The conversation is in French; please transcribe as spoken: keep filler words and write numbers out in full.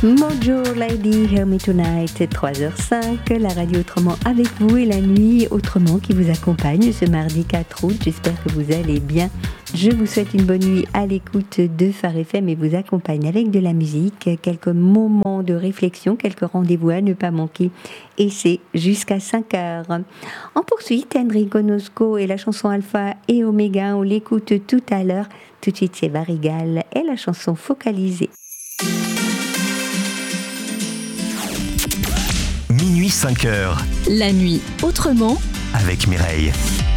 Mojo Lady, Hear Me Tonight, c'est trois heures cinq, la radio Autrement avec vous et la nuit Autrement qui vous accompagne ce mardi quatre août. J'espère que vous allez bien. Je vous souhaite une bonne nuit à l'écoute de Phare F M et vous accompagne avec de la musique, quelques moments de réflexion, quelques rendez-vous à ne pas manquer. Et c'est jusqu'à cinq heures. En poursuite, Enrico Nosco et la chanson Alpha et Omega, on l'écoute tout à l'heure. Tout de suite, c'est Varigal et la chanson Focalisée. Minuit cinq heures. La nuit autrement avec Mireille.